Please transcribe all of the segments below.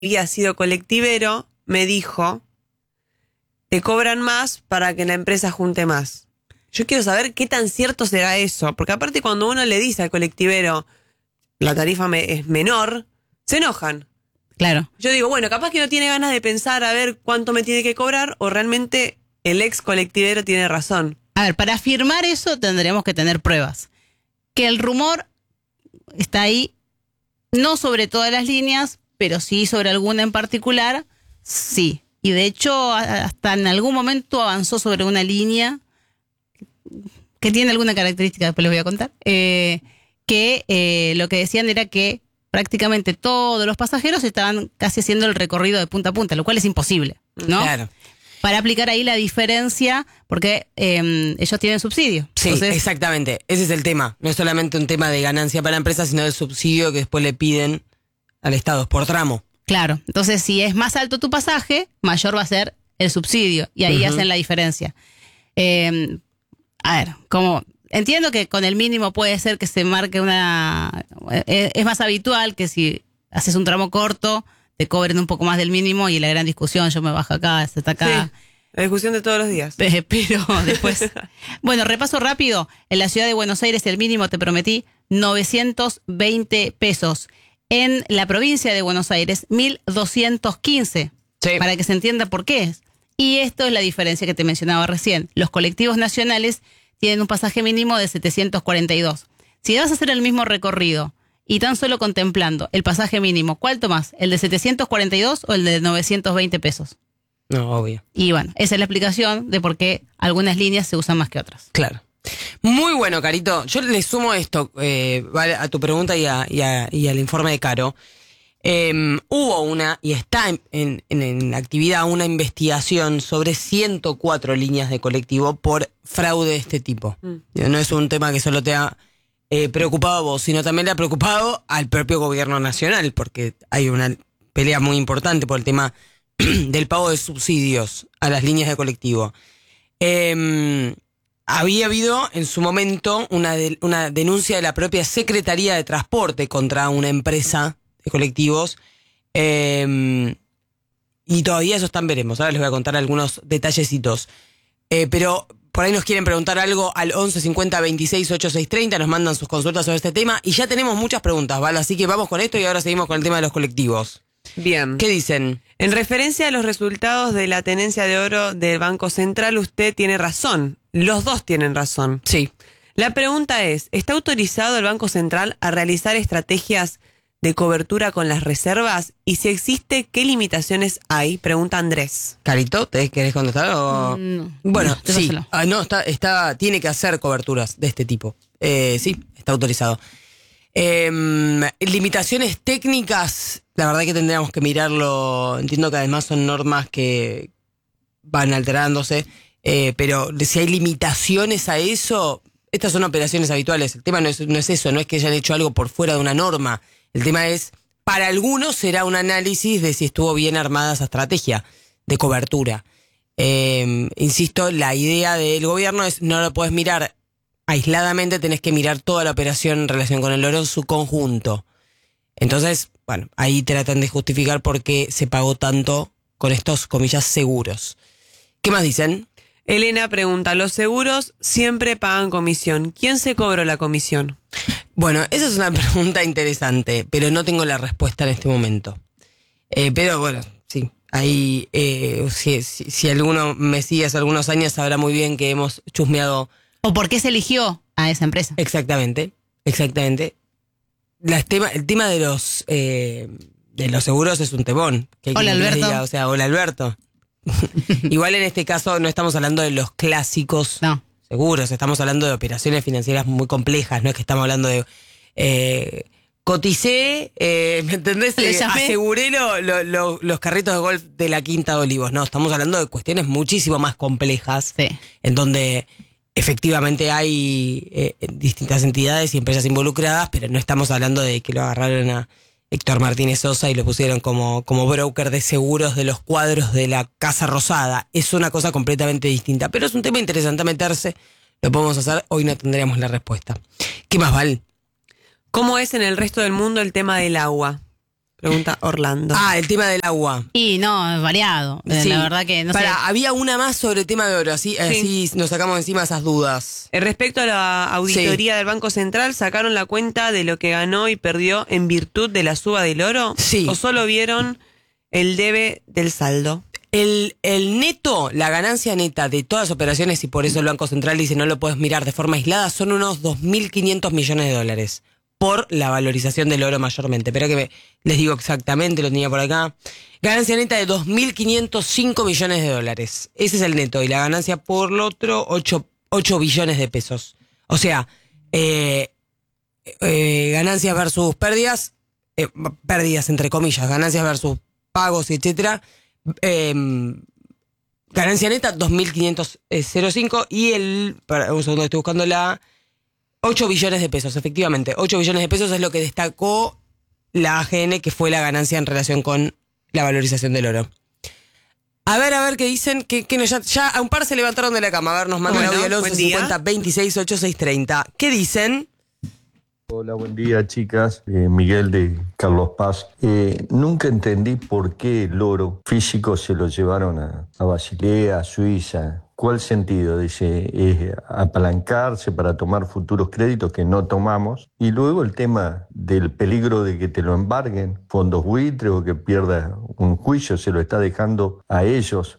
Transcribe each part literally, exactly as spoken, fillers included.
había sido colectivero, me dijo, te cobran más para que la empresa junte más. Yo quiero saber qué tan cierto será eso, porque aparte cuando uno le dice al colectivero, la tarifa me, es menor, se enojan. Claro. Yo digo, bueno, capaz que no tiene ganas de pensar a ver cuánto me tiene que cobrar, o realmente el ex colectivero tiene razón. A ver, para afirmar eso tendremos que tener pruebas. Que el rumor está ahí, no sobre todas las líneas, pero sí sobre alguna en particular, sí. Y de hecho, hasta en algún momento avanzó sobre una línea que tiene alguna característica, después les voy a contar, eh, que eh, lo que decían era que prácticamente todos los pasajeros estaban casi haciendo el recorrido de punta a punta, lo cual es imposible, ¿no? Claro. Para aplicar ahí la diferencia, porque eh, ellos tienen subsidio. Sí, Entonces, exactamente. Ese es el tema. No es solamente un tema de ganancia para la empresa, sino del subsidio que después le piden al Estado por tramo. claro. Entonces, si es más alto tu pasaje, mayor va a ser el subsidio. Y ahí Uh-huh. hacen la diferencia. Eh, a ver, como entiendo que con el mínimo puede ser que se marque una... Es, es más habitual que si haces un tramo corto, te cobren un poco más del mínimo y la gran discusión, yo me bajo acá, se está acá. Sí, la discusión de todos los días. Eh, Pero después... Bueno, repaso rápido. En la ciudad de Buenos Aires el mínimo, te prometí, novecientos veinte pesos. En la provincia de Buenos Aires, mil doscientos quince. Sí. Para que se entienda por qué es. Y esto es la diferencia que te mencionaba recién. Los colectivos nacionales tienen un pasaje mínimo de setecientos cuarenta y dos. Si vas a hacer el mismo recorrido y tan solo contemplando el pasaje mínimo, ¿cuál tomás? ¿El de setecientos cuarenta y dos o el de novecientos veinte pesos? No, obvio. Y bueno, esa es la explicación de por qué algunas líneas se usan más que otras. Claro. Muy bueno, Carito. Yo le sumo esto eh, a tu pregunta y, a, y, a, y al informe de Caro. Eh, hubo una, y está en, en, en actividad, una investigación sobre ciento cuatro líneas de colectivo por fraude de este tipo. Mm. No es un tema que solo te ha eh, preocupado a vos, sino también le ha preocupado al propio gobierno nacional, porque hay una pelea muy importante por el tema del pago de subsidios a las líneas de colectivo. Eh, había habido en su momento una, de, una denuncia de la propia Secretaría de Transporte contra una empresa de colectivos, eh, y todavía eso están veremos. Ahora les voy a contar algunos detallecitos. Eh, pero por ahí nos quieren preguntar algo al once cincuenta veintiséis ochenta y seis treinta, nos mandan sus consultas sobre este tema y ya tenemos muchas preguntas, ¿vale? Así que vamos con esto y ahora seguimos con el tema de los colectivos. Bien. ¿Qué dicen? En referencia a los resultados de la tenencia de oro del Banco Central, usted tiene razón. Los dos tienen razón. Sí. La pregunta es, ¿está autorizado el Banco Central a realizar estrategias de cobertura con las reservas? Y si existe, ¿qué limitaciones hay? Pregunta Andrés. Carito, ¿te querés contestar? O... No. Bueno, No, sí. Ah, no, está, está, tiene que hacer coberturas de este tipo. Eh, sí, está autorizado. Eh, limitaciones técnicas, la verdad que tendríamos que mirarlo. Entiendo que además son normas que van alterándose, eh, pero si hay limitaciones a eso, estas son operaciones habituales. El tema no es, no es eso, no es que hayan hecho algo por fuera de una norma. El tema es, para algunos será un análisis de si estuvo bien armada esa estrategia de cobertura. Eh, insisto, la idea del gobierno es no lo puedes mirar aisladamente, tenés que mirar toda la operación en relación con el oro en su conjunto. Entonces, bueno, ahí tratan de justificar por qué se pagó tanto con estos, comillas, seguros. ¿Qué más dicen? Elena pregunta, los seguros siempre pagan comisión. ¿Quién se cobró la comisión? Bueno, esa es una pregunta interesante, pero no tengo la respuesta en este momento. Eh, pero bueno, sí, ahí, eh, si, si, si alguno me sigue hace algunos años sabrá muy bien que hemos chusmeado. ¿O por qué se eligió a esa empresa? Exactamente, exactamente. La tema, el tema de los eh, de los seguros es un temón. Que Hola, Alberto. Diga, o sea, hola, Alberto. Igual en este caso no estamos hablando de los clásicos No. seguros, estamos hablando de operaciones financieras muy complejas, no es que estamos hablando de eh, coticé, eh, ¿me entendés? Le Eh, llamé. aseguré lo, lo, lo, los carritos de golf de la Quinta de Olivos. No, estamos hablando de cuestiones muchísimo más complejas, Sí. en donde efectivamente hay eh, distintas entidades y empresas involucradas, pero no estamos hablando de que lo agarraron a Héctor Martínez Sosa y lo pusieron como, como broker de seguros de los cuadros de la Casa Rosada. Es una cosa completamente distinta, pero es un tema interesante a meterse. Lo podemos hacer, hoy no tendríamos la respuesta. ¿Qué más, Val? ¿Cómo es en el resto del mundo el tema del agua? Pregunta Orlando. Ah, el tema del agua. Y no, es variado. Sí. La verdad que no Pará, sé. había una más sobre el tema de oro, así, así nos sacamos encima esas dudas. Eh, Respecto a la auditoría del Banco Central, ¿sacaron la cuenta de lo que ganó y perdió en virtud de la suba del oro? Sí. ¿O solo vieron el debe del saldo? El, el neto, la ganancia neta de todas las operaciones, y por eso el Banco Central dice no lo puedes mirar de forma aislada, son unos dos mil quinientos millones de dólares por la valorización del oro mayormente. Espera que me, les digo exactamente, lo tenía por acá. Ganancia neta de dos mil quinientos cinco millones de dólares. Ese es el neto. Y la ganancia por lo otro, ocho billones de pesos. O sea, eh, eh, ganancias versus pérdidas, eh, pérdidas entre comillas, ganancias versus pagos, etcétera. Eh, ganancia neta dos mil quinientos cinco y el, para un segundo estoy buscando la ocho billones de pesos, efectivamente. ocho billones de pesos es lo que destacó la A G N, que fue la ganancia en relación con la valorización del oro. A ver, a ver qué dicen, que, que no, ya, ya a un par se levantaron de la cama. A ver, nos mandan Bueno, audio al buen once día. cincuenta veintiséis ochenta y seis treinta. ¿Qué dicen? Hola, buen día, chicas. Eh, Miguel de Carlos Paz. Eh, nunca entendí por qué el oro físico se lo llevaron a, a Basilea, a Suiza. ¿Cuál sentido? Dice, es apalancarse para tomar futuros créditos que no tomamos. Y luego el tema del peligro de que te lo embarguen, fondos buitres o que pierdas un juicio, se lo está dejando a ellos.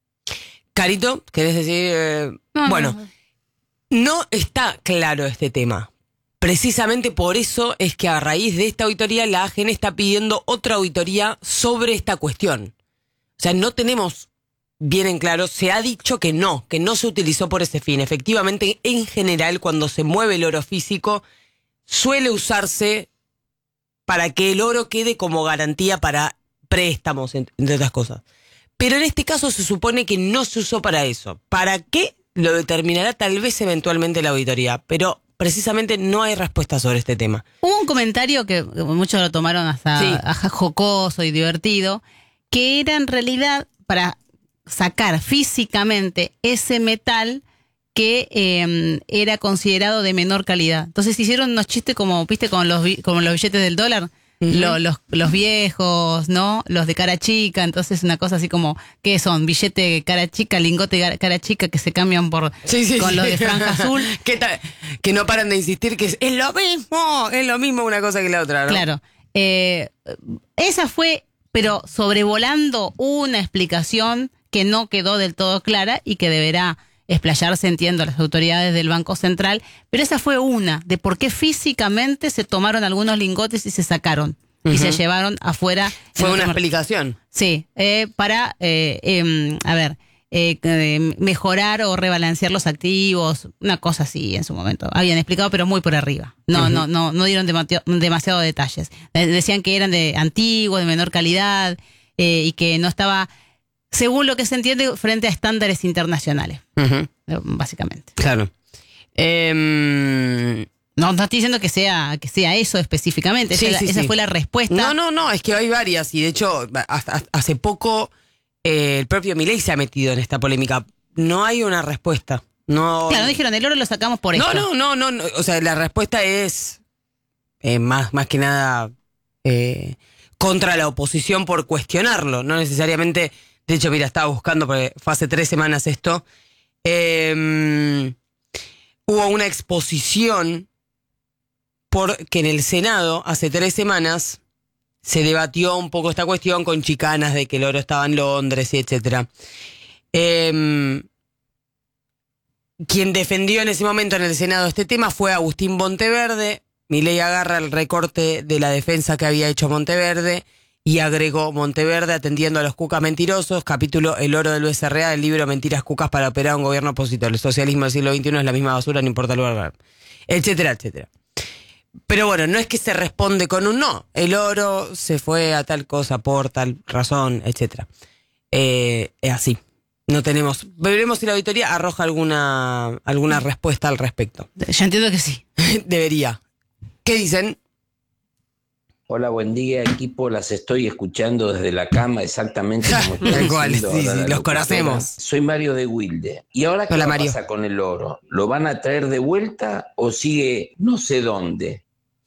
Carito, ¿querés decir? Eh, No, bueno, no. no está claro este tema. Precisamente por eso es que a raíz de esta auditoría la A G N está pidiendo otra auditoría sobre esta cuestión. O sea, no tenemos bien en claro, se ha dicho que no, que no se utilizó por ese fin. Efectivamente, en general, cuando se mueve el oro físico, suele usarse para que el oro quede como garantía para préstamos, entre otras cosas. Pero en este caso se supone que no se usó para eso. ¿Para qué? Lo determinará tal vez eventualmente la auditoría, pero precisamente no hay respuesta sobre este tema. Hubo un comentario que muchos lo tomaron hasta Sí. ajá, jocoso y divertido, que era en realidad para sacar físicamente ese metal que eh, era considerado de menor calidad. Entonces hicieron unos chistes como, viste, con los, bi- como los billetes del dólar. Ujú. Lo- los, los viejos, ¿no? Los de cara chica, entonces una cosa así como, ¿qué son? Billete cara chica, lingote cara- cara chica que se cambian por Sí, sí, con sí. los de franja azul. ¿Qué tal? Que no paran de insistir que es, es lo mismo, es lo mismo una cosa que la otra, ¿no? Claro. Eh, esa fue, pero sobrevolando una explicación que no quedó del todo clara y que deberá explayarse, entiendo, las autoridades del Banco Central, pero esa fue una de por qué físicamente se tomaron algunos lingotes y se sacaron y Ujú. se llevaron afuera. en Fue otro una mer- explicación. Sí, eh, para, eh, em, a ver, eh, eh, mejorar o rebalancear los activos, una cosa así en su momento. Habían explicado, pero muy por arriba. No, Ujú. no, no, no dieron demasiado, demasiado detalles. Eh, decían que eran de antiguos, de menor calidad eh, y que no estaba, según lo que se entiende, frente a estándares internacionales, Ujú. eh, básicamente. Claro. Em, No, no estoy diciendo que sea, que sea eso específicamente. Sí, esa, sí, esa sí. fue la respuesta. no, no, no, es que hay varias y de hecho hasta, hasta hace poco eh, el propio Milei se ha metido en esta polémica. No hay una respuesta. No. Claro, dijeron, el oro lo sacamos por No, esto. no, no, no, no. O sea, la respuesta es eh, más, más que nada eh, contra la oposición por cuestionarlo. No necesariamente. De hecho, mira, estaba buscando porque fue hace tres semanas esto. Eh, hubo una exposición porque en el Senado hace tres semanas se debatió un poco esta cuestión con chicanas de que el oro estaba en Londres y etcétera. Eh, Quien defendió en ese momento en el Senado este tema fue Agustín Monteverde. Milei agarra el recorte de la defensa que había hecho Monteverde y agregó Monteverde atendiendo a los cucas mentirosos, capítulo El oro del U S R A, del libro Mentiras cucas para operar a un gobierno opositor. El socialismo del siglo veintiuno es la misma basura, no importa el lugar, etcétera, etcétera. Pero bueno, no es que se responde con un no. El oro se fue a tal cosa por tal razón, etcétera. Eh, es así. No tenemos. Veremos si la auditoría arroja alguna alguna respuesta al respecto. Yo entiendo que sí. Debería. ¿Qué dicen? Hola, buen día, equipo. Las estoy escuchando desde la cama, exactamente como está Tal cual, diciendo sí, ahora sí, la los locutora. conocemos. Soy Mario de Wilde. ¿Y ahora qué Hola, va a Mario. pasar con el oro? ¿Lo van a traer de vuelta o sigue no sé dónde?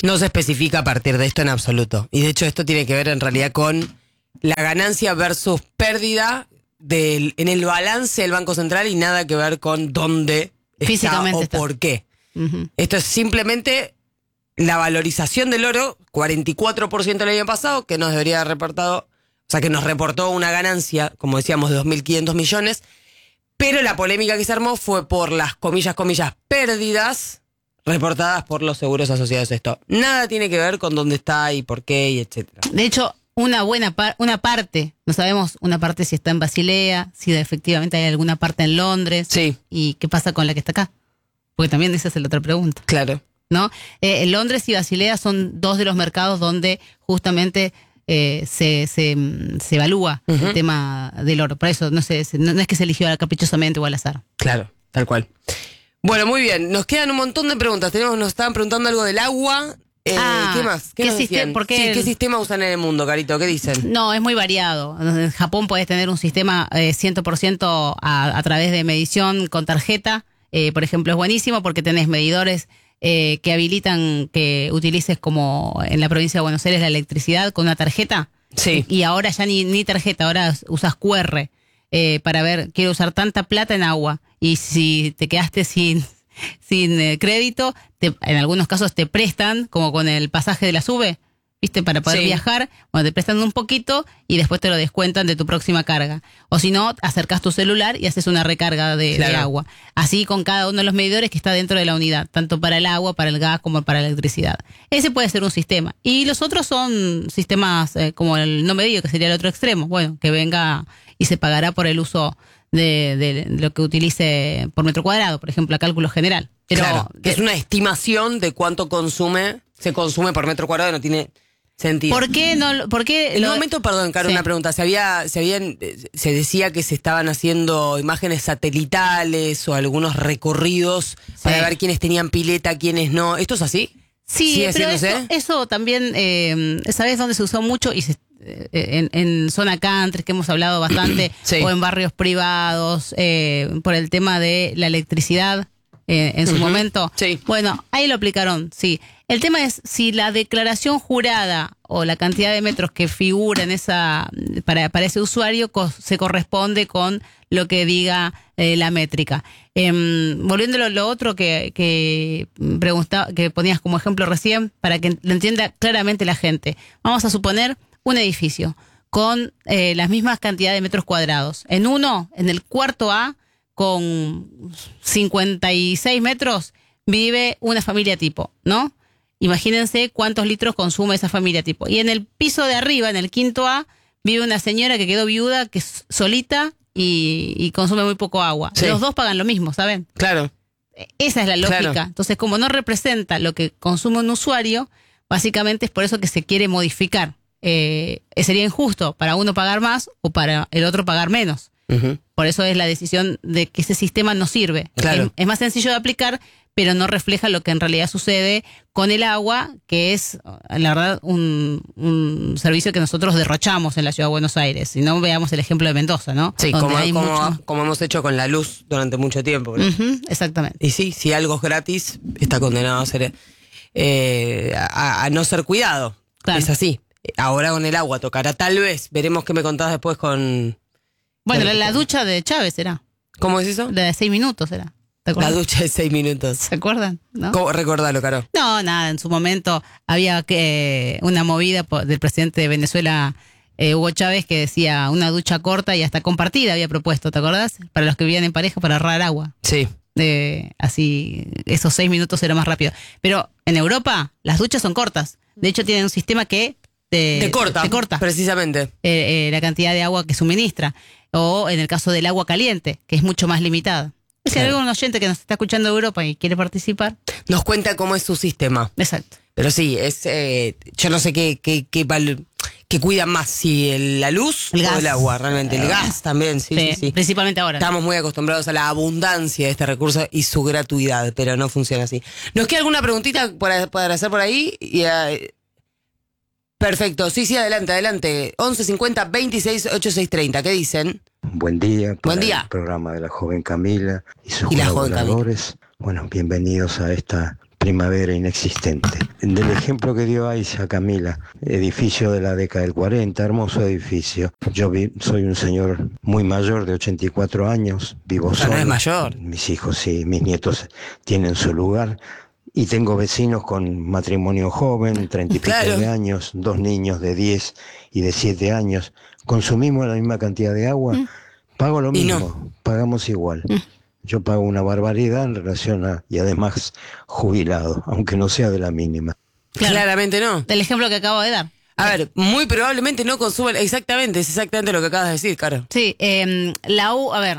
No se especifica a partir de esto en absoluto. Y de hecho esto tiene que ver en realidad con la ganancia versus pérdida del, en el balance del Banco Central y nada que ver con dónde está Físicamente o está. por qué. Ujú. Esto es simplemente la valorización del oro, cuarenta y cuatro por ciento el año pasado, que nos debería haber reportado, o sea, que nos reportó una ganancia, como decíamos, de dos mil quinientos millones, pero la polémica que se armó fue por las comillas, comillas, pérdidas reportadas por los seguros asociados a esto. Nada tiene que ver con dónde está y por qué y etcétera. De hecho, una buena par- una parte, no sabemos una parte si está en Basilea, si efectivamente hay alguna parte en Londres. Sí. ¿Y qué pasa con la que está acá? Porque también esa es la otra pregunta, Claro. ¿no? Eh, en Londres y Basilea son dos de los mercados donde justamente eh, se, se, mm, se evalúa Ujú. el tema del oro. Por eso no, se, se- no, no es que se eligió caprichosamente o al azar. Claro, tal cual. Bueno, muy bien. Nos quedan un montón de preguntas. Tenemos, nos estaban preguntando algo del agua. Eh, Ah, ¿Qué más? ¿qué nos siste- decían? por qué Sí, el- ¿qué sistema usan en el mundo, Carito? ¿Qué dicen? No, es muy variado. En Japón puedes tener un sistema eh, cien por ciento a, a través de medición con tarjeta. Eh, por ejemplo, es buenísimo porque tenés medidores eh, que habilitan que utilices como en la provincia de Buenos Aires la electricidad con una tarjeta. Sí. Y ahora ya ni, ni tarjeta, ahora usas Q R eh, para ver, quiero usar tanta plata en agua. Y si te quedaste sin, sin eh, crédito, te- en algunos casos te prestan, como con el pasaje de la SUBE, ¿viste? Para poder Sí. viajar, bueno, te prestan un poquito y después te lo descuentan de tu próxima carga. O si no, acercás tu celular y haces una recarga de, de Claro. agua. Así con cada uno de los medidores que está dentro de la unidad, tanto para el agua, para el gas, como para la electricidad. Ese puede ser un sistema. Y los otros son sistemas eh, como el no medido, que sería el otro extremo. Bueno, que venga y se pagará por el uso de, de lo que utilice por metro cuadrado, por ejemplo, a cálculo general. Pero Claro, que es de- una estimación de cuánto consume, se consume por metro cuadrado, no tiene sentido. ¿por qué no? lo- ¿Por qué En lo- un momento, perdón, Caro, Sí. una pregunta. Se había, se habían, eh, se decía que se estaban haciendo imágenes satelitales o algunos recorridos para ver quiénes tenían pileta, quiénes no. ¿Esto es así? Sí, ¿Sigue pero eso, haciéndose? eso también, eh, ¿sabes dónde se usó mucho? Y se- eh, en, en zona country, que hemos hablado bastante, Sí. o en barrios privados, eh, por el tema de la electricidad eh, en su Ujú. momento. Sí. Bueno, ahí lo aplicaron, sí. El tema es si la declaración jurada o la cantidad de metros que figura en esa para, para ese usuario co- se corresponde con lo que diga eh, la métrica. Em, volviendo a lo, lo otro que, que, pregunta, que ponías como ejemplo recién, para que lo entienda claramente la gente. Vamos a suponer un edificio con eh, las mismas cantidades de metros cuadrados. En uno, en el cuarto A, con cincuenta y seis metros, vive una familia tipo, ¿no? Imagínense cuántos litros consume esa familia tipo. Y en el piso de arriba, en el quinto A, vive una señora que quedó viuda, que es solita y, y consume muy poco agua. Sí. Los dos pagan lo mismo, ¿saben? Claro. Esa es la lógica. Claro. Entonces, como no representa lo que consume un usuario, básicamente es por eso que se quiere modificar. Eh, sería injusto para uno pagar más o para el otro pagar menos. Ujú. Por eso es la decisión de que ese sistema no sirve. Claro. Es, es más sencillo de aplicar, pero no refleja lo que en realidad sucede con el agua, que es, la verdad, un, un servicio que nosotros derrochamos en la ciudad de Buenos Aires. Si no, veamos el ejemplo de Mendoza, ¿no? Sí, Donde como, hay como, mucho- como hemos hecho con la luz durante mucho tiempo. ¿no? Ujú, exactamente. Y sí, si algo es gratis, está condenado a ser eh, a, a no ser cuidado. Claro. Es así. Ahora con el agua tocará, tal vez. Veremos qué me contás después con. Bueno, la, Claro. la ducha de Chávez era. ¿Cómo es eso? La de seis minutos era. ¿Te La acuerdas? ducha de seis minutos. ¿Se acuerdan? ¿No? ¿Cómo? Recordalo, Caro. No, nada, en su momento había que una movida po- del presidente de Venezuela, eh, Hugo Chávez, que decía una ducha corta y hasta compartida había propuesto, ¿te acordás? Para los que vivían en pareja para ahorrar agua. Sí. Eh, así, esos seis minutos era más rápido. Pero en Europa las duchas son cortas. De hecho, tienen un sistema que te, Te corta. te corta Precisamente. eh, eh, la cantidad de agua que suministra. O en el caso del agua caliente, que es mucho más limitada. Si hay Claro. algún oyente que nos está escuchando de Europa y quiere participar, Nos cuenta cómo es su sistema. exacto. Pero sí, es eh, yo no sé qué, qué, qué, val- qué cuidan más, si el- la luz El o gas. el agua, realmente. El El gas gas. también, sí, sí, sí. Principalmente ahora. Estamos muy acostumbrados a la abundancia de este recurso y su gratuidad, pero no funciona así. ¿Nos queda alguna preguntita para, para hacer por ahí? Y, eh, perfecto, sí, sí, adelante, adelante. once cincuenta veintiséis ochenta y seis treinta, ¿qué dicen? Buen día para Buen día. el programa de la joven Camila y sus Y la joven colaboradores. Bueno, bienvenidos a esta primavera inexistente. Del ejemplo que dio Aiza, Camila, edificio de la década del cuarenta, hermoso edificio. Yo vi, soy un señor muy mayor de ochenta y cuatro años, vivo Pero solo. no es mayor. Mis hijos sí, mis nietos tienen su lugar. Y tengo vecinos con matrimonio joven, treinta y pico Claro. de años, dos niños de diez y de siete años. ¿Consumimos la misma cantidad de agua? Pago lo Y no. mismo, pagamos igual. Yo pago una barbaridad en relación a, y además jubilado, aunque no sea de la mínima. Claro. Claramente no. Del ejemplo que acabo de dar. A ver, muy probablemente no consumen. Exactamente, es exactamente lo que acabas de decir, Caro. Sí, eh, la U, a ver,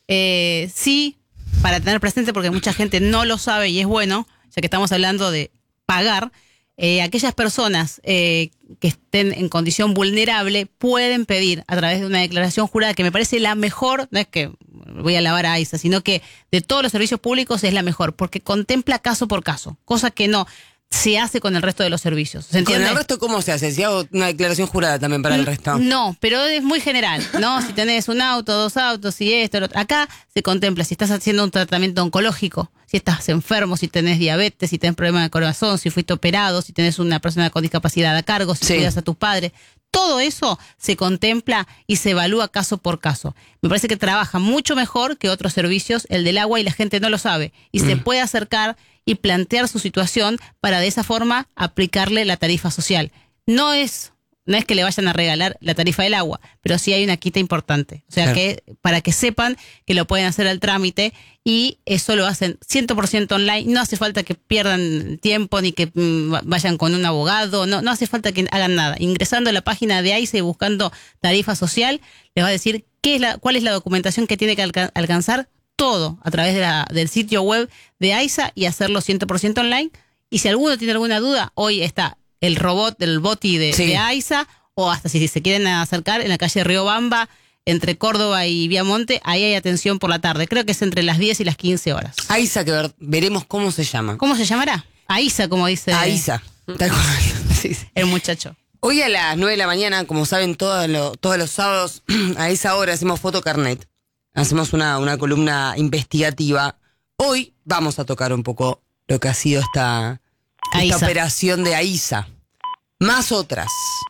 eh, sí, para tener presente, porque mucha gente no lo sabe y es bueno, ya que estamos hablando de pagar, eh, aquellas personas eh, que estén en condición vulnerable pueden pedir a través de una declaración jurada, que me parece la mejor, no es que voy a alabar a Aiza, sino que de todos los servicios públicos es la mejor, porque contempla caso por caso, cosa que no se hace con el resto de los servicios. ¿Se ¿Con entiende? el resto cómo se hace? Si hago una declaración jurada también para el resto. No, pero es muy general, ¿no? Si tenés un auto, dos autos, si esto, lo otro. Acá se contempla si estás haciendo un tratamiento oncológico, si estás enfermo, si tenés diabetes, si tenés problemas de corazón, si fuiste operado, si tenés una persona con discapacidad a cargo, si Sí. cuidas a tus padres. Todo eso se contempla y se evalúa caso por caso. Me parece que trabaja mucho mejor que otros servicios, el del agua, y la gente no lo sabe. Y se puede acercar y plantear su situación para de esa forma aplicarle la tarifa social. No es, no es que le vayan a regalar la tarifa del agua, pero sí hay una quita importante. O sea, Claro. que para que sepan que lo pueden hacer al trámite, y eso lo hacen cien por ciento online. No hace falta que pierdan tiempo ni que mm, vayan con un abogado, no, no hace falta que hagan nada. Ingresando a la página de Aiza y buscando tarifa social, les va a decir qué es la, cuál es la documentación que tiene que alca- alcanzar, todo a través de la, del sitio web de Aiza, y hacerlo cien por ciento online. Y si alguno tiene alguna duda, hoy está el robot del boti de, Sí. de Aiza, o hasta si se quieren acercar en la calle Riobamba, entre Córdoba y Viamonte, ahí hay atención por la tarde. Creo que es entre las diez y las quince horas. Aiza, que ver- veremos cómo se llama. ¿Cómo se llamará? Aiza, como dice Aiza. Tal cual. Sí, sí. el muchacho. Hoy a las nueve de la mañana, como saben, todo lo- todos los sábados a esa hora hacemos fotocarnet. Hacemos una, una columna investigativa. Hoy vamos a tocar un poco lo que ha sido esta, esta Aiza. operación de Aiza. Más otras.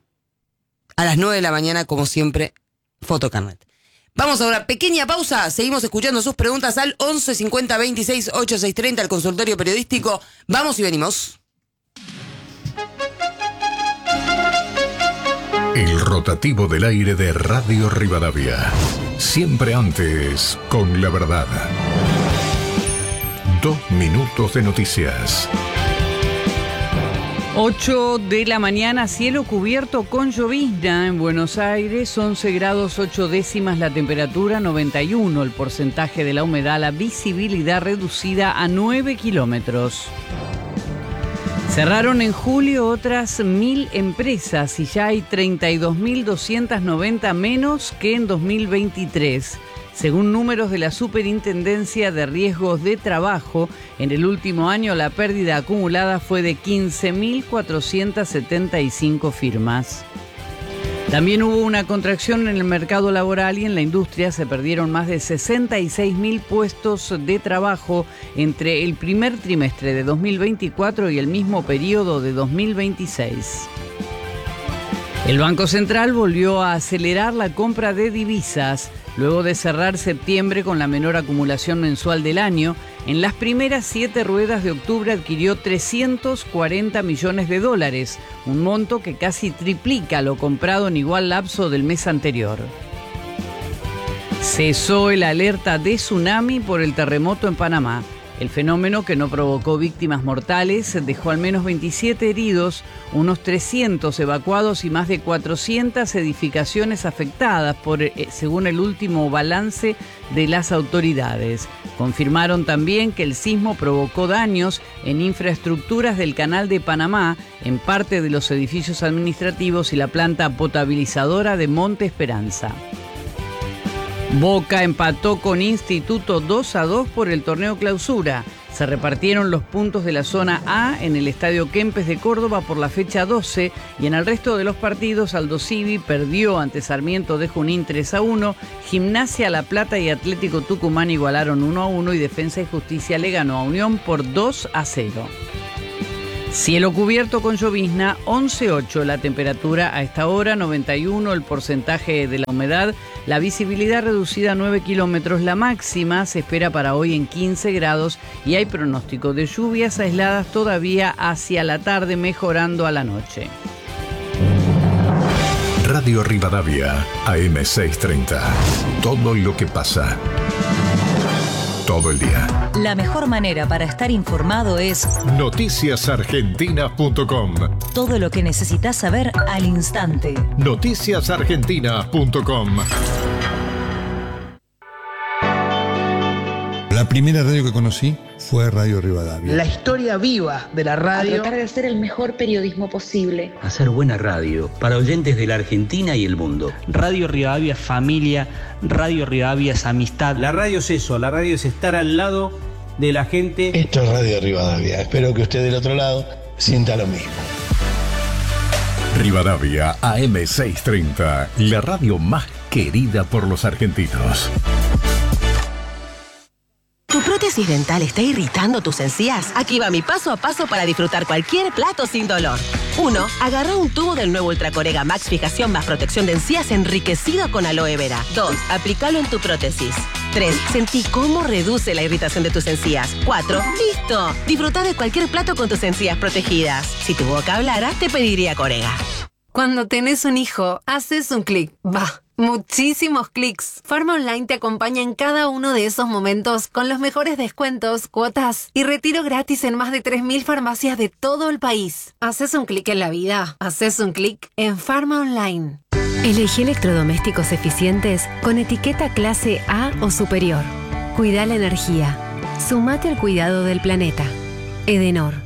A las nueve de la mañana, como siempre, fotocarnet. Vamos a una pequeña pausa. Seguimos escuchando sus preguntas al once cincuenta veintiséis ochenta y seis treinta, al consultorio periodístico. Vamos y venimos. El rotativo del aire de Radio Rivadavia. Siempre antes, con la verdad. Dos minutos de noticias. ocho de la mañana, cielo cubierto con llovizna en Buenos Aires, once grados ocho décimas la temperatura, noventa y uno el porcentaje de la humedad, la visibilidad reducida a nueve kilómetros. Cerraron en julio otras mil empresas y ya hay treinta y dos mil doscientas noventa menos que en dos mil veintitrés. Según números de la Superintendencia de Riesgos de Trabajo, en el último año la pérdida acumulada fue de quince mil cuatrocientas setenta y cinco firmas. También hubo una contracción en el mercado laboral y en la industria se perdieron más de sesenta y seis mil puestos de trabajo entre el primer trimestre de dos mil veinticuatro y el mismo periodo de dos mil veintiséis. El Banco Central volvió a acelerar la compra de divisas. Luego de cerrar septiembre con la menor acumulación mensual del año, en las primeras siete ruedas de octubre adquirió trescientos cuarenta millones de dólares, un monto que casi triplica lo comprado en igual lapso del mes anterior. Cesó el alerta de tsunami por el terremoto en Panamá. El fenómeno, que no provocó víctimas mortales, dejó al menos veintisiete heridos, unos trescientos evacuados y más de cuatrocientas edificaciones afectadas, por, eh, según el último balance de las autoridades. Confirmaron también que el sismo provocó daños en infraestructuras del Canal de Panamá, en parte de los edificios administrativos y la planta potabilizadora de Monte Esperanza. Boca empató con Instituto dos a dos por el torneo Clausura. Se repartieron los puntos de la zona A en el Estadio Kempes de Córdoba por la fecha doce y en el resto de los partidos Aldo Civi perdió ante Sarmiento de Junín tres a uno, Gimnasia La Plata y Atlético Tucumán igualaron uno a uno y Defensa y Justicia le ganó a Unión por dos a cero. Cielo cubierto con llovizna, once coma ocho la temperatura a esta hora, noventa y uno el porcentaje de la humedad, la visibilidad reducida a nueve kilómetros, la máxima se espera para hoy en quince grados y hay pronóstico de lluvias aisladas todavía hacia la tarde, mejorando a la noche. Radio Rivadavia, A M seiscientos treinta. Todo lo que pasa. Todo el día. La mejor manera para estar informado es noticias argentinas punto com. Todo lo que necesitas saber al instante. noticias argentinas punto com. La primera radio que conocí fue Radio Rivadavia. La historia viva de la radio. A tratar de hacer el mejor periodismo posible. Hacer buena radio para oyentes de la Argentina y el mundo. Radio Rivadavia es familia, Radio Rivadavia es amistad. La radio es eso, la radio es estar al lado de la gente. Esto es Radio Rivadavia. Espero que usted del otro lado sienta lo mismo. Rivadavia A M seiscientos treinta, la radio más querida por los argentinos. ¿Tu prótesis dental está irritando tus encías? Aquí va mi paso a paso para disfrutar cualquier plato sin dolor. uno. Agarra un tubo del nuevo Ultracorega Max Fijación más protección de encías enriquecido con aloe vera. dos. Aplícalo en tu prótesis. tres. Sentí cómo reduce la irritación de tus encías. cuatro. ¡Listo! Disfruta de cualquier plato con tus encías protegidas. Si tu boca hablara, te pediría Corega. Cuando tenés un hijo, haces un clic. Va. Muchísimos clics. Pharma Online te acompaña en cada uno de esos momentos con los mejores descuentos, cuotas y retiro gratis en más de tres mil farmacias de todo el país. Haces un clic en la vida. Haces un clic en Pharma Online. Elegí electrodomésticos eficientes con etiqueta clase A o superior. Cuida la energía. Sumate al cuidado del planeta. Edenor.